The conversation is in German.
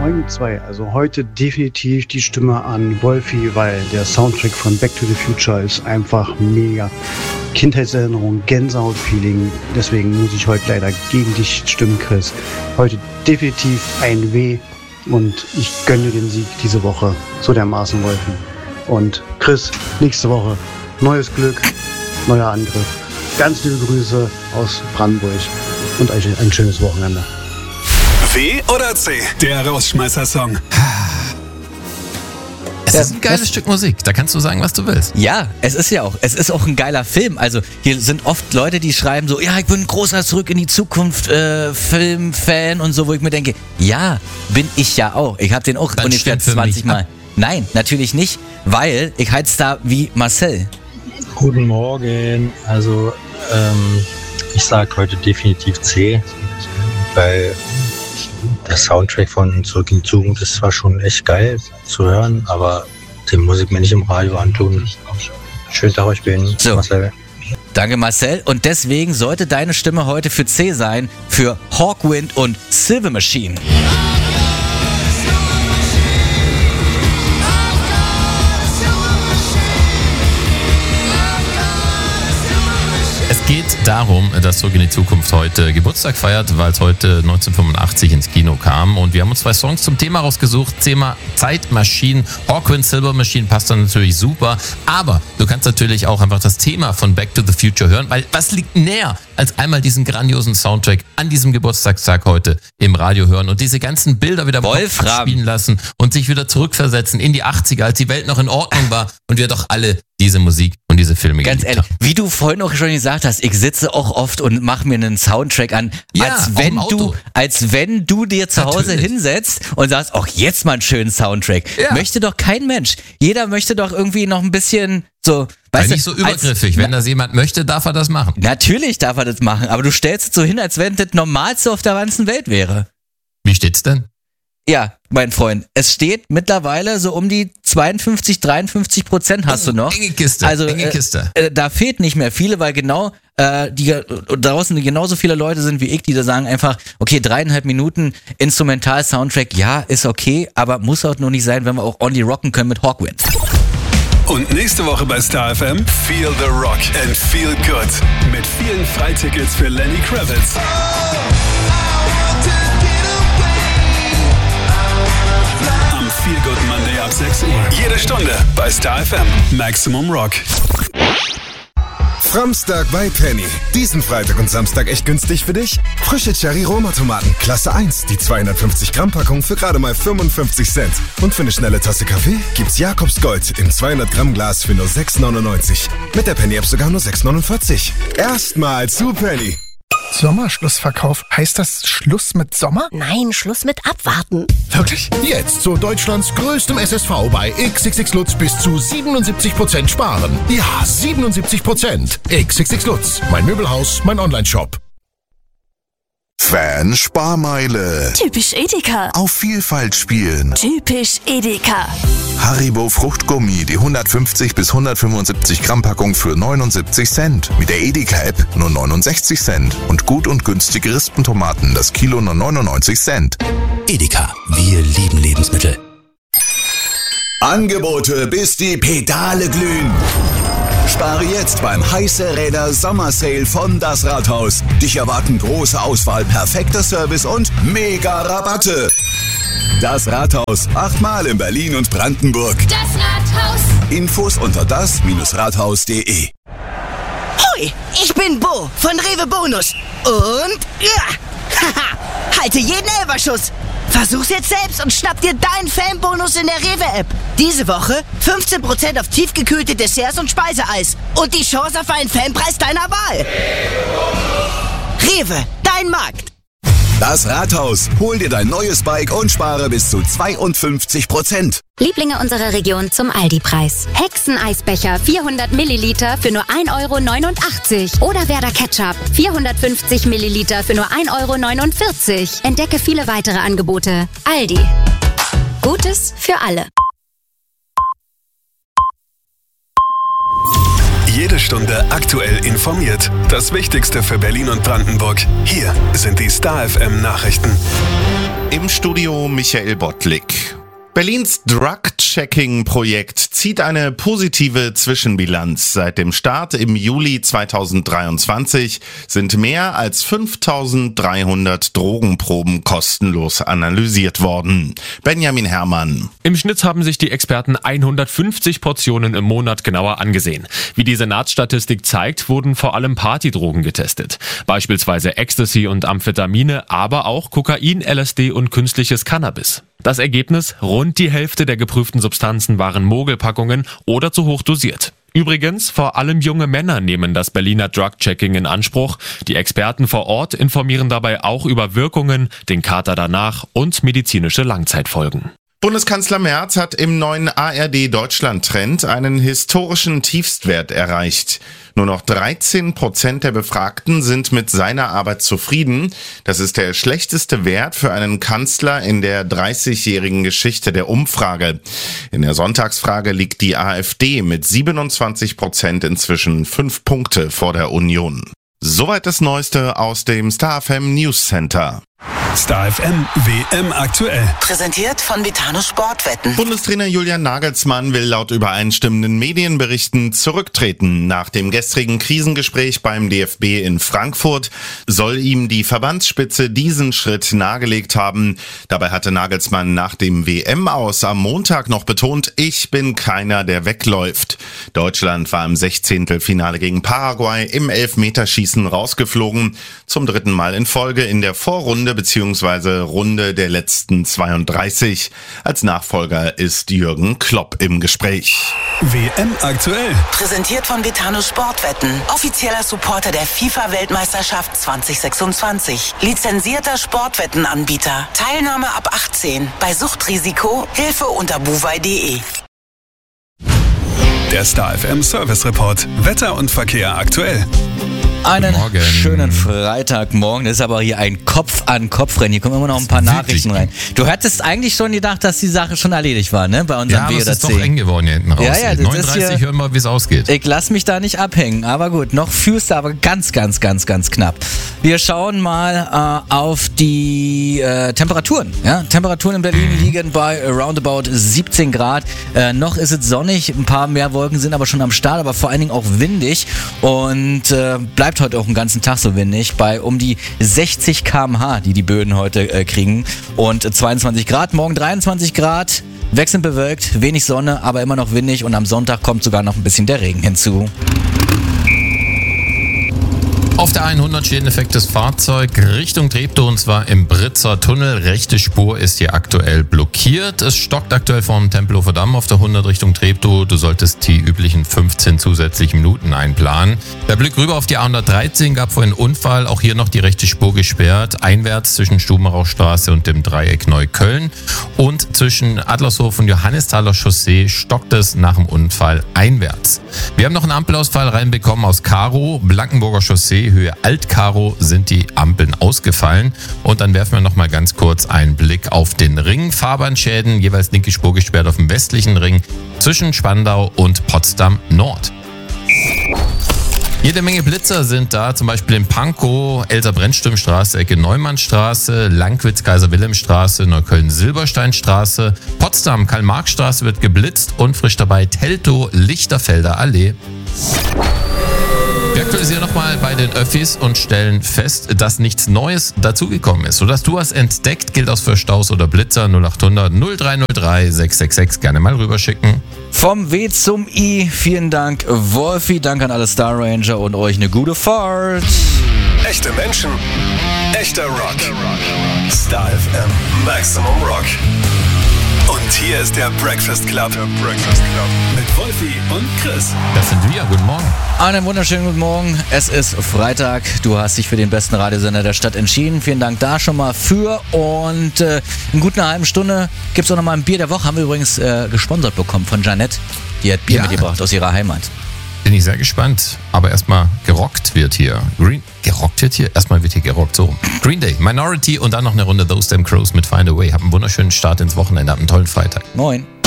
Moin 2, also heute definitiv die Stimme an Wolfi, weil der Soundtrack von Back to the Future ist einfach mega. Kindheitserinnerung, Gänsehaut-Feeling, deswegen muss ich heute leider gegen dich stimmen, Chris. Heute definitiv ein W und ich gönne den Sieg diese Woche, so dermaßen Wolfi. Und Chris, nächste Woche, neues Glück, neuer Angriff. Ganz liebe Grüße aus Brandenburg und euch ein schönes Wochenende. W oder C? Der Rausschmeißer-Song. Es ist ein geiles Stück Musik, da kannst du sagen, was du willst. Ja, es ist auch ein geiler Film. Also hier sind oft Leute, die schreiben so, ja, ich bin ein großer Zurück in die Zukunft Film-Fan und so, wo ich mir denke, ja, bin ich ja auch. Ich habe den auch ungefähr 20 Mal. Nein, natürlich nicht, weil ich heiz da wie Marcel. Guten Morgen, also ich sag heute definitiv C, weil der Soundtrack von Zurück in die Zukunft ist zwar schon echt geil zu hören, aber den muss ich mir nicht im Radio antun. Schönen Tag euch, bin so. Marcel. Danke Marcel und deswegen sollte deine Stimme heute für C sein, für Hawkwind und Silver Machine. Es geht darum, dass Zurück in die Zukunft heute Geburtstag feiert, weil es heute 1985 ins Kino kam. Und wir haben uns 2 Songs zum Thema rausgesucht. Thema Zeitmaschinen. Hawkwind Silver Machine passt dann natürlich super. Aber du kannst natürlich auch einfach das Thema von Back to the Future hören, weil was liegt näher, als einmal diesen grandiosen Soundtrack an diesem Geburtstagstag heute im Radio hören und diese ganzen Bilder wieder spielen lassen und sich wieder zurückversetzen in die 80er, als die Welt noch in Ordnung war und wir doch alle diese Musik und diese Filme ganz geliebt ehrlich, haben. wie du vorhin auch schon gesagt hast, ich sitze auch oft und mache mir einen Soundtrack an, Ja, als wenn du dir zu Hause hinsetzt und sagst, ach, jetzt mal einen schönen Soundtrack. Ja. Möchte doch kein Mensch. Jeder möchte doch irgendwie noch ein bisschen so, weißt du, Nicht so übergriffig. Wenn das jemand möchte, darf er das machen. Natürlich darf er das machen, aber du stellst es so hin, als wenn das Normalste auf der ganzen Welt wäre. Wie steht's denn? Ja, mein Freund, es steht mittlerweile so um die 52-53% hast du noch. Enge Kiste, also, enge Kiste. Da fehlt nicht mehr viele, weil genau draußen genauso viele Leute sind wie ich, die da sagen einfach, okay, 3,5 Minuten Instrumental-Soundtrack, ja, ist okay, aber muss auch nur nicht sein, wenn wir auch only rocken können mit Hawkwind. Und nächste Woche bei Star FM, Feel the Rock and Feel Good. Mit vielen Freitickets für Lenny Kravitz. Am Feel Good Monday ab 6 Uhr. Jede Stunde bei Star FM. Maximum Rock. Framstag bei Penny. Diesen Freitag und Samstag echt günstig für dich? Frische Cherry-Roma-Tomaten, Klasse 1, die 250 Gramm Packung für gerade mal 55 Cent. Und für eine schnelle Tasse Kaffee gibt's Jakobs Gold im 200 Gramm Glas für nur 6,99. Mit der Penny-App sogar nur 6,49. Erstmal zu Penny. Sommerschlussverkauf. Heißt das Schluss mit Sommer? Nein, Schluss mit Abwarten. Wirklich? Jetzt zu Deutschlands größtem SSV bei XXX Lutz bis zu 77% sparen. Ja, 77%. XXX Lutz. Mein Möbelhaus, mein Onlineshop. Fan-Sparmeile. Typisch Edeka. Auf Vielfalt spielen. Typisch Edeka. Haribo Fruchtgummi, die 150 bis 175 Gramm Packung für 79 Cent. Mit der Edeka-App nur 69 Cent. Und gut und günstige Rispentomaten, das Kilo nur 99 Cent. Edeka. Wir lieben Lebensmittel. Angebote, bis die Pedale glühen. Spare jetzt beim Heiße Räder Sommersale von Das Rathaus. Dich erwarten große Auswahl, perfekter Service und mega Rabatte. Das Rathaus, 8-mal in Berlin und Brandenburg. Das Rathaus. Infos unter das-rathaus.de. Hoi, ich bin Bo von Rewe Bonus. Und haha, halte jeden Elferschuss. Versuch's jetzt selbst und schnapp dir deinen Fanbonus in der Rewe-App. Diese Woche 15% auf tiefgekühlte Desserts und Speiseeis. Und die Chance auf einen Fanpreis deiner Wahl. Rewe, dein Markt. Das Rathaus. Hol dir dein neues Bike und spare bis zu 52%. Lieblinge unserer Region zum Aldi-Preis. Hexeneisbecher 400 Milliliter für nur 1,89 € oder Werder Ketchup 450 Milliliter für nur 1,49 €. Entdecke viele weitere Angebote. Aldi. Gutes für alle. Jede Stunde aktuell informiert. Das Wichtigste für Berlin und Brandenburg. Hier sind die Star FM Nachrichten. Im Studio Michael Bottlik. Berlins Drug-Checking-Projekt zieht eine positive Zwischenbilanz. Seit dem Start im Juli 2023 sind mehr als 5.300 Drogenproben kostenlos analysiert worden. Benjamin Herrmann. Im Schnitt haben sich die Experten 150 Portionen im Monat genauer angesehen. Wie die Senatsstatistik zeigt, wurden vor allem Partydrogen getestet. Beispielsweise Ecstasy und Amphetamine, aber auch Kokain, LSD und künstliches Cannabis. Das Ergebnis: rund die Hälfte der geprüften Substanzen waren Mogelpackungen oder zu hoch dosiert. Übrigens, vor allem junge Männer nehmen das Berliner Drug-Checking in Anspruch. Die Experten vor Ort informieren dabei auch über Wirkungen, den Kater danach und medizinische Langzeitfolgen. Bundeskanzler Merz hat im neuen ARD-Deutschland-Trend einen historischen Tiefstwert erreicht. Nur noch 13% der Befragten sind mit seiner Arbeit zufrieden. Das ist der schlechteste Wert für einen Kanzler in der 30-jährigen Geschichte der Umfrage. In der Sonntagsfrage liegt die AfD mit 27% inzwischen 5 Punkte vor der Union. Soweit das Neueste aus dem Star FM News Center. Star FM WM aktuell. Präsentiert von Vitano Sportwetten. Bundestrainer Julian Nagelsmann will laut übereinstimmenden Medienberichten zurücktreten. Nach dem gestrigen Krisengespräch beim DFB in Frankfurt soll ihm die Verbandsspitze diesen Schritt nahegelegt haben. Dabei hatte Nagelsmann nach dem WM-Aus am Montag noch betont: Ich bin keiner, der wegläuft. Deutschland war im 16. Finale gegen Paraguay im Elfmeterschießen rausgeflogen. Zum 3. Mal in Folge in der Vorrunde bzw. Runde der letzten 32. Als Nachfolger ist Jürgen Klopp im Gespräch. WM aktuell. Präsentiert von Vitano Sportwetten. Offizieller Supporter der FIFA-Weltmeisterschaft 2026. Lizenzierter Sportwettenanbieter. Teilnahme ab 18. Bei Suchtrisiko Hilfe unter buwei.de. Der Star FM Service Report. Wetter und Verkehr aktuell. Einen schönen Freitagmorgen. Das ist aber hier ein Kopf-an-Kopf-Rennen. Hier kommen immer noch ein paar Nachrichten rein. Du hattest eigentlich schon gedacht, dass die Sache schon erledigt war, ne? Bei unserem ja, B aber oder es ist C. doch eng geworden hier hinten raus. Ja, 39 hören wir, wie es ausgeht. Ich lass mich da nicht abhängen. Aber gut, noch führst du aber ganz knapp. Wir schauen mal auf die Temperaturen. Ja? Temperaturen in Berlin liegen bei roundabout 17 Grad. Noch ist es sonnig. Ein paar mehr Wolken sind aber schon am Start, aber vor allen Dingen auch windig. Und bleibt heute auch den ganzen Tag so windig, bei um die 60 km/h, die Böden heute kriegen. Und 22 Grad, morgen 23 Grad, wechselnd bewölkt, wenig Sonne, aber immer noch windig. Und am Sonntag kommt sogar noch ein bisschen der Regen hinzu. Auf der 100 steht ein defektes Fahrzeug Richtung Treptow, und zwar im Britzer Tunnel. Rechte Spur ist hier aktuell blockiert. Es stockt aktuell vom Tempelhofer Damm auf der 100 Richtung Treptow. Du solltest die üblichen 15 zusätzliche Minuten einplanen. Der Blick rüber auf die A113 gab vorhin einen Unfall. Auch hier noch die rechte Spur gesperrt. Einwärts zwischen Stubenrauchstraße und dem Dreieck Neukölln. Und zwischen Adlershof und Johannisthaler Chaussee stockt es nach dem Unfall einwärts. Wir haben noch einen Ampelausfall reinbekommen aus Karo, Blankenburger Chaussee, Höhe Alt-Karo sind die Ampeln ausgefallen. Und dann werfen wir noch mal ganz kurz einen Blick auf den Ring. Fahrbahnschäden, jeweils linke Spur gesperrt auf dem westlichen Ring zwischen Spandau und Potsdam Nord. Jede Menge Blitzer sind da, zum Beispiel in Pankow, Elsa-Brennström-Straße, Ecke Neumannstraße, Langwitz-Kaiser-Wilhelm-Straße, Neukölln-Silbersteinstraße, Potsdam, Karl-Marx-Straße wird geblitzt und frisch dabei Teltow, Lichterfelder Allee. Wir aktualisieren nochmal bei den Öffis und stellen fest, dass nichts Neues dazugekommen ist. Sodass du was entdeckt, gilt auch für Staus oder Blitzer. 0800 0303 666 gerne mal rüberschicken. Vom W zum I, vielen Dank Wolfi, danke an alle Star Ranger und euch eine gute Fahrt. Echte Menschen, echter Rock. Star FM Maximum Rock. Und hier ist der Breakfast Club. Mit Wolfi und Chris. Das sind wir. Guten Morgen. Einen wunderschönen guten Morgen. Es ist Freitag. Du hast dich für den besten Radiosender der Stadt entschieden. Vielen Dank da schon mal für. Und in gut einer halben Stunde gibt es auch nochmal ein Bier der Woche. Haben wir übrigens gesponsert bekommen von Janette. Die hat Bier mitgebracht aus ihrer Heimat. Bin ich sehr gespannt. Aber erstmal gerockt wird hier. Erstmal wird hier gerockt. So. Green Day, Minority und dann noch eine Runde Those Damn Crows mit Find a Way. Hab einen wunderschönen Start ins Wochenende. Hab einen tollen Freitag. Moin.